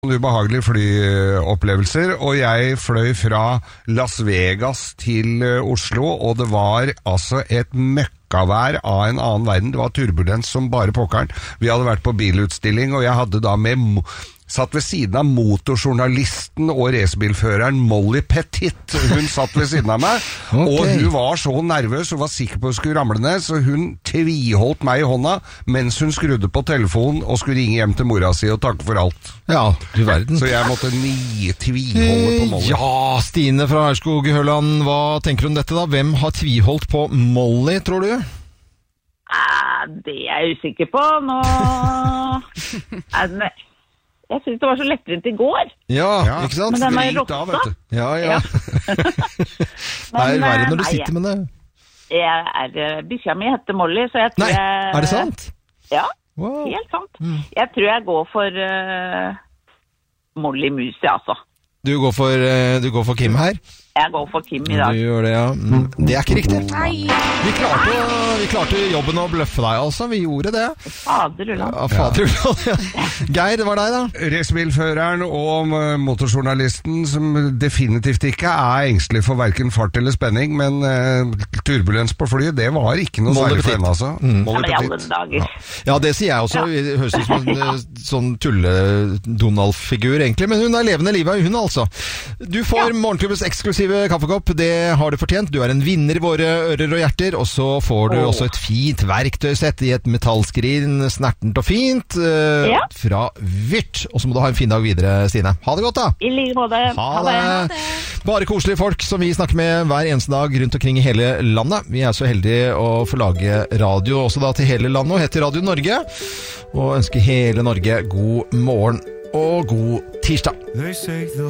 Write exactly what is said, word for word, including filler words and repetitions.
Ubehagelige flyopplevelser, og jeg fløy fra Las Vegas til Oslo, og det var altså et møkkavær av en annen verden. Det var turbulens som bare pokkeren. Vi hadde vært på bilutstilling, og jeg hadde da med satt ved siden av motorjournalisten og racerbilføreren Molly Petit. Hun satt ved siden av meg, okay. Og hun var så nervøs og var sikker på at hun skulle ramle ned, så hun tviholdt meg i hånda mens hun skrudde på telefonen og skulle ringe hjem til mora si og takke for alt. Ja, du verden. Så jeg måtte nye tviholde på Molly. Ja, Stine fra Aurskog Høland, hva tenker du om dette da? Hvem har tviholdt på Molly, tror du? Eh, det er jeg usikker på. Nå... Jeg synes det var så lettvint i går. Ja, ja, ikke sant? Men den var rotta. Ja, ja. Det er verre når du sitter med det. Jeg er, bikkja mi heter Molly, så jeg tror Nei, jeg... er det sant? Ja, wow. Helt sant. Mm. Jeg tror jeg går for uh, Molly Musi, altså. Du går for, uh, du går for Kim her? Jeg går for Kim i dag. Du gjør det, ja. Mm. Det er ikke riktig. Nei. Vi klarte, vi klarte jobben å bløffe deg, altså. Vi gjorde det. Faderulland. Ja, faderulland, ja. Geir, det var deg da? Racerbilføreren og motorjournalisten som definitivt ikke er engstelig for hverken fart eller spenning, men uh, turbulens på flyet, det var ikke noe særlig for henne, altså. Mm. Ja, men i alle dager. Ja. Ja, det sier jeg også. Det høres ut som en sånn tulle-Donald-figur, egentlig, men hun er levende livet, hun altså. Du får ja. Morgenklubbens eksklusive kaffekopp, det har du fortjent. Du er en vinner i våre ører og hjerter, og så får du oh. også et fint verktøysett i et metallskrin, snertent og fint, uh, ja. Fra Vyrt. Og så må du ha en fin dag videre, Stine. Ha det godt da! I like måte. Ha det! Bare koselige folk som vi snakker med hver eneste dag rundt omkring i hele landet. Vi er så heldige å få lage radio også da til hele landet, og heter Radio Norge, og ønsker hele Norge god morgen og god tirsdag.